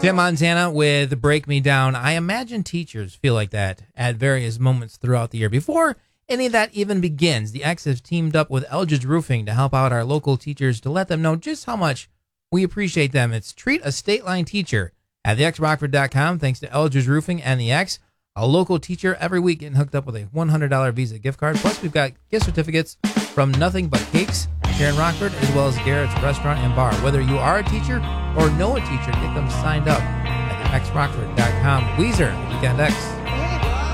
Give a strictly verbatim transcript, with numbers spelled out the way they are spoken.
Tim Montana with Break Me Down. I imagine teachers feel like that at various moments throughout the year. Before any of that even begins, the X has teamed up with Eldridge Roofing to help out our local teachers to let them know just how much we appreciate them. It's Treat a State Line Teacher at the x rockford dot com. Thanks to Eldridge Roofing and the X, a local teacher every week getting hooked up with a one hundred dollars Visa gift card. Plus, we've got gift certificates from Nothing But Cakes here in Rockford, as well as Garrett's Restaurant and Bar. Whether you are a teacher or know a teacher, get them signed up at the x rockford dot com. Weezer, Weekend X.